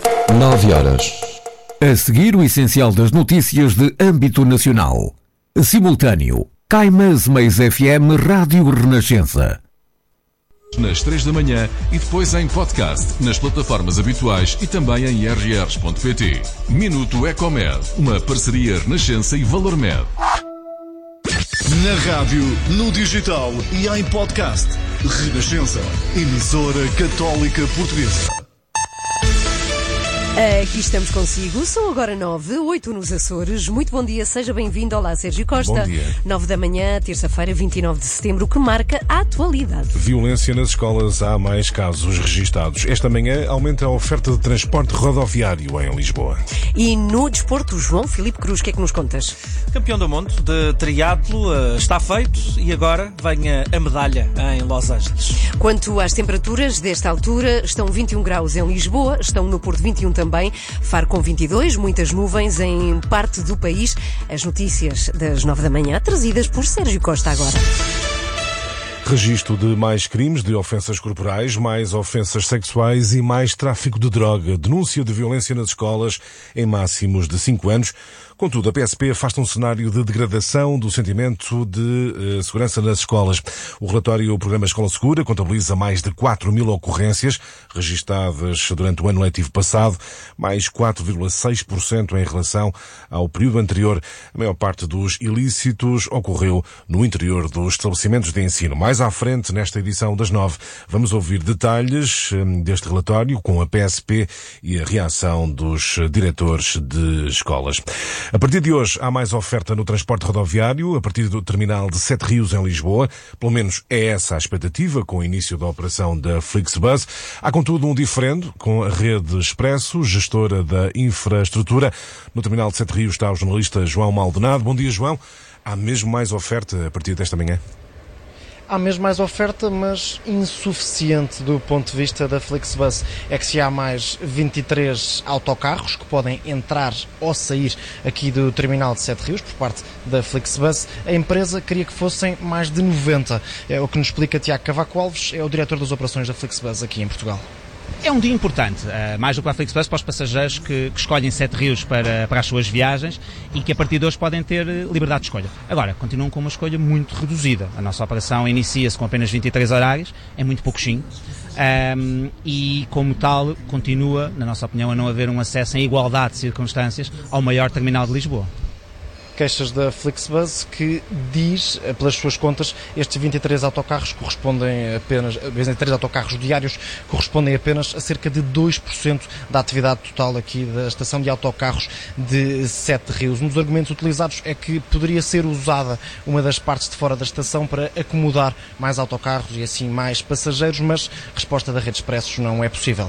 9h. A seguir, o essencial das notícias de âmbito nacional. Simultâneo. Caimas Meias FM Rádio Renascença. Nas 3 da manhã e depois em podcast, nas plataformas habituais e também em rrs.pt. Minuto Ecomed, uma parceria Renascença e Valormed. Na rádio, no digital e em podcast. Renascença, emissora católica portuguesa. Aqui estamos consigo, são agora 9h08 nos Açores. Muito bom dia, seja bem-vindo. Olá, Sérgio Costa. Bom dia. 9 da manhã, terça-feira, 29 de setembro, que marca a atualidade. Violência nas escolas, há mais casos registados. Esta manhã aumenta a oferta de transporte rodoviário em Lisboa. E no desporto, João Filipe Cruz, o que é que nos contas? Campeão do mundo de triatlo está feito e agora vem a medalha em Los Angeles. Quanto às temperaturas, desta altura, estão 21 graus em Lisboa, estão no Porto 21 também, Faro com 22, muitas nuvens em parte do país. As notícias das 9 da manhã, trazidas por Sérgio Costa agora. Registro de mais crimes de ofensas corporais, mais ofensas sexuais e mais tráfico de droga. Denúncia de violência nas escolas em máximos de 5 anos. Contudo, a PSP afasta um cenário de degradação do sentimento de segurança nas escolas. O relatório Programa Escola Segura contabiliza mais de 4.000 ocorrências registadas durante o ano letivo passado, mais 4,6% em relação ao período anterior. A maior parte dos ilícitos ocorreu no interior dos estabelecimentos de ensino. Mais à frente, nesta edição das 9, vamos ouvir detalhes deste relatório com a PSP e a reação dos diretores de escolas. A partir de hoje há mais oferta no transporte rodoviário, a partir do terminal de Sete Rios em Lisboa. Pelo menos é essa a expectativa com o início da operação da Flixbus. Há contudo um diferendo com a Rede Expresso, gestora da infraestrutura. No terminal de Sete Rios está o jornalista João Maldonado. Bom dia, João. Há mesmo mais oferta a partir desta manhã? Há mesmo mais oferta, mas insuficiente do ponto de vista da Flixbus. É que se há mais 23 autocarros que podem entrar ou sair aqui do terminal de Sete Rios por parte da Flixbus, a empresa queria que fossem mais de 90. É o que nos explica Tiago Cavaco Alves, é o diretor das operações da Flixbus aqui em Portugal. É um dia importante, mais do que para a Flixbus, para os passageiros que escolhem Sete Rios para as suas viagens e que a partir de hoje podem ter liberdade de escolha. Agora, continuam com uma escolha muito reduzida. A nossa operação inicia-se com apenas 23 horários, é muito pouquinho, e como tal continua, na nossa opinião, a não haver um acesso em igualdade de circunstâncias ao maior terminal de Lisboa. Queixas da Flixbus que diz, pelas suas contas, estes 23 autocarros correspondem apenas, 23 autocarros diários correspondem apenas a cerca de 2% da atividade total aqui da estação de autocarros de Sete Rios. Um dos argumentos utilizados é que poderia ser usada uma das partes de fora da estação para acomodar mais autocarros e assim mais passageiros, mas a resposta da Rede Expressos não é possível.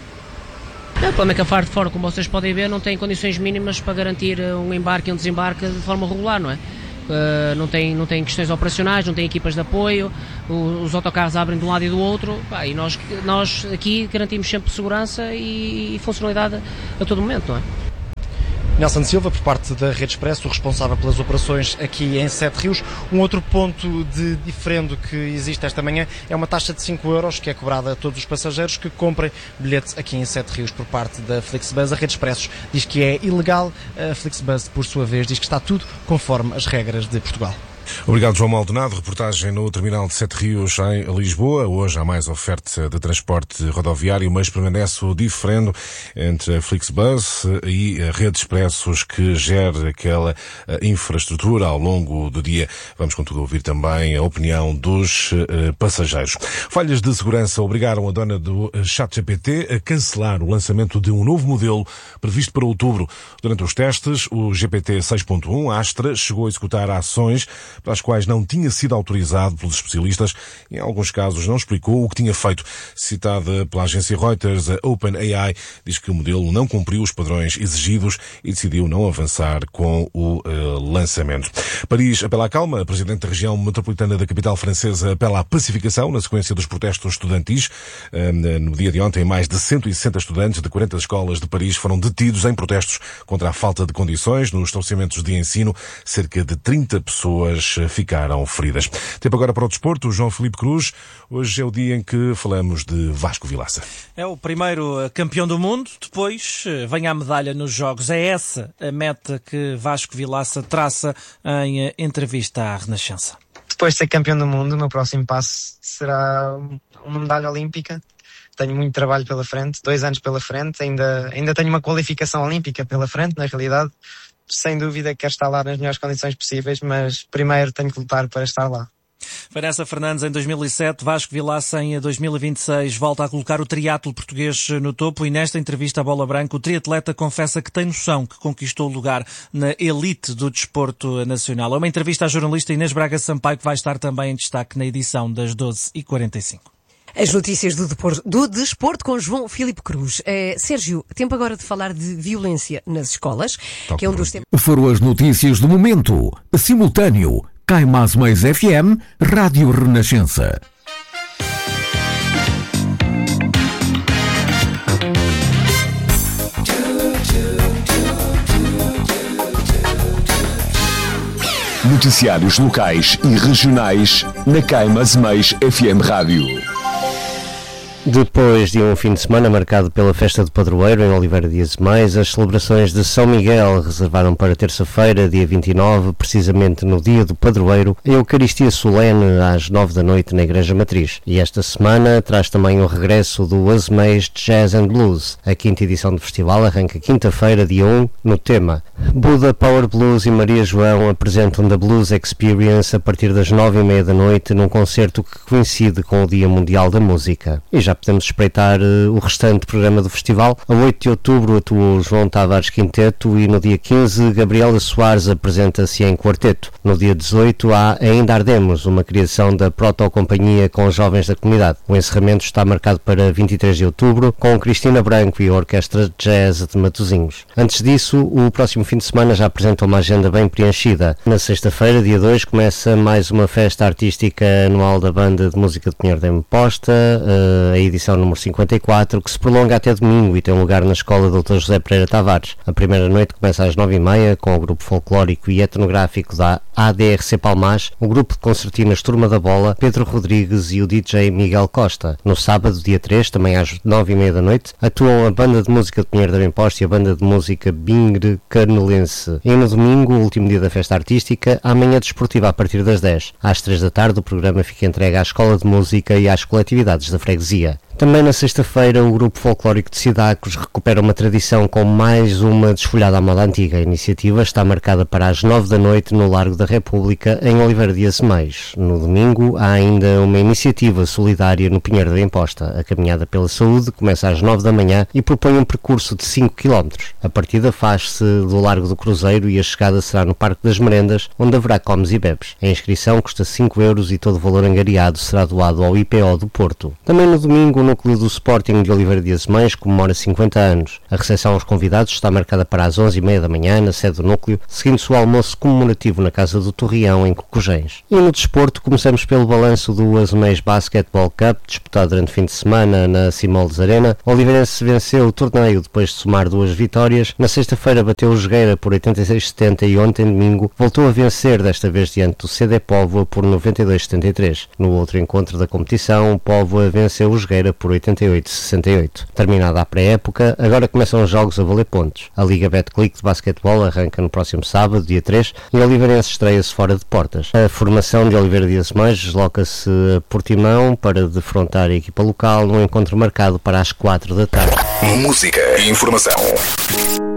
O problema é que a FAR de fora, como vocês podem ver, não tem condições mínimas para garantir um embarque e um desembarque de forma regular, não é? Não tem questões operacionais, não tem equipas de apoio, os autocarros abrem de um lado e do outro, e nós aqui garantimos sempre segurança e funcionalidade a todo momento, não é? Nelson Silva, por parte da Rede Expresso, responsável pelas operações aqui em Sete Rios. Um outro ponto de diferendo que existe esta manhã é uma taxa de 5 euros que é cobrada a todos os passageiros que comprem bilhetes aqui em Sete Rios por parte da Flixbus. A Rede Expressos diz que é ilegal, a Flixbus, por sua vez, diz que está tudo conforme as regras de Portugal. Obrigado, João Maldonado. Reportagem no terminal de Sete Rios em Lisboa. Hoje há mais oferta de transporte rodoviário, mas permanece o diferendo entre a Flixbus e a Rede Expressos que gera aquela infraestrutura ao longo do dia. Vamos, contudo, ouvir também a opinião dos passageiros. Falhas de segurança obrigaram a dona do ChatGPT a cancelar o lançamento de um novo modelo previsto para outubro. Durante os testes, o GPT 6.1 Astra chegou a executar ações para as quais não tinha sido autorizado pelos especialistas. Em alguns casos não explicou o que tinha feito. Citada pela agência Reuters, a OpenAI diz que o modelo não cumpriu os padrões exigidos e decidiu não avançar com o lançamento. Paris apela à calma. A presidente da região metropolitana da capital francesa apela à pacificação na sequência dos protestos estudantis. No dia de ontem, mais de 160 estudantes de 40 escolas de Paris foram detidos em protestos contra a falta de condições nos estabelecimentos de ensino. Cerca de 30 pessoas pessoas ficaram feridas. Tempo agora para o desporto. O João Filipe Cruz. Hoje é o dia em que falamos de Vasco Vilaça. É o primeiro campeão do mundo, depois vem a medalha nos Jogos. É essa a meta que Vasco Vilaça traça em entrevista à Renascença. Depois de ser campeão do mundo, o meu próximo passo será uma medalha olímpica. Tenho muito trabalho pela frente, 2 anos pela frente, ainda tenho uma qualificação olímpica pela frente, na realidade. Sem dúvida quero estar lá nas melhores condições possíveis, mas primeiro tenho que lutar para estar lá. Vanessa Fernandes em 2007, Vasco Vilaça em 2026 volta a colocar o triatlo português no topo e nesta entrevista à Bola Branca o triatleta confessa que tem noção que conquistou o lugar na elite do desporto nacional. É uma entrevista à jornalista Inês Braga Sampaio que vai estar também em destaque na edição das 12h45. As notícias do desporto com João Filipe Cruz. Sérgio, tempo agora de falar de violência nas escolas, que é um dos temas... Foram as notícias do momento. Simultâneo. Caimás Mais FM, Rádio Renascença. Noticiários locais e regionais na Caimás Mais FM Rádio. Depois de um fim de semana marcado pela festa do padroeiro em Oliveira Dias e Mais, as celebrações de São Miguel reservaram para terça-feira, dia 29, precisamente no dia do padroeiro, a Eucaristia solene às 9 da noite na Igreja Matriz. E esta semana traz também o regresso do Asmês Jazz and Blues. A 5ª edição do festival arranca quinta-feira, dia 1, no tema Buda Power Blues e Maria João apresentam The Blues Experience a partir das 9h30 da noite num concerto que coincide com o Dia Mundial da Música. E já podemos espreitar o restante programa do festival. A 8 de outubro atuou João Tavares Quinteto e no dia 15 Gabriela Soares apresenta-se em quarteto. No dia 18 há Ainda Ardemos, uma criação da Proto-Companhia com jovens da comunidade. O encerramento está marcado para 23 de outubro com Cristina Branco e a Orquestra Jazz de Matosinhos. Antes disso, o próximo fim de semana já apresenta uma agenda bem preenchida. Na sexta-feira, dia 2, começa mais uma festa artística anual da Banda de Música de Pinheiro da Imposta, a edição número 54, que se prolonga até domingo e tem lugar na Escola Dr. José Pereira Tavares. A primeira noite começa às 9h30 com o grupo folclórico e etnográfico da ADRC Palmás, o grupo de concertinas Turma da Bola, Pedro Rodrigues e o DJ Miguel Costa. No sábado, dia 3, também às 9h30 da noite, atuam a Banda de Música de Pinheiro da Imposta e a Banda de Música Bingre Carnelense. E no domingo, o último dia da festa artística, a manhã desportiva a partir das 10. Às 3 da tarde, o programa fica entregue à Escola de Música e às coletividades da freguesia. Também na sexta-feira, o grupo folclórico de Cidacos recupera uma tradição com mais uma desfolhada à moda antiga. A iniciativa está marcada para as 9 da noite no Largo da República, em Oliveira Dias e Mais. No domingo, há ainda uma iniciativa solidária no Pinheiro da Imposta. A Caminhada pela Saúde começa às 9 da manhã e propõe um percurso de 5 km. A partida faz-se do Largo do Cruzeiro e a chegada será no Parque das Merendas, onde haverá comes e bebes. A inscrição custa 5 € e todo o valor angariado será doado ao IPO do Porto. Também no domingo, o núcleo do Sporting de Oliveira Dias e Mais comemora 50 anos. A recepção aos convidados está marcada para as 11h30 da manhã na sede do núcleo, seguindo-se o almoço comemorativo na Casa do Torreão, em Cocojéns. E no desporto, começamos pelo balanço do Asmês Basketball Cup, disputado durante o fim de semana na Simoldes Arena. O Oliveirense venceu o torneio depois de somar 2 vitórias. Na sexta-feira bateu o Jogueira por 86-70 e ontem, domingo, voltou a vencer, desta vez diante do CD Póvoa por 92-73. No outro encontro da competição, o Póvoa venceu o Jogueira por 88-68. Terminada a pré-época, agora começam os jogos a valer pontos. A Liga Betclic de basquetebol arranca no próximo sábado, dia 3, e o Oliveirense estreia-se fora de portas. A formação de Oliveira Dias e Mais desloca-se a Portimão para defrontar a equipa local num encontro marcado para as 4 da tarde. Música e informação.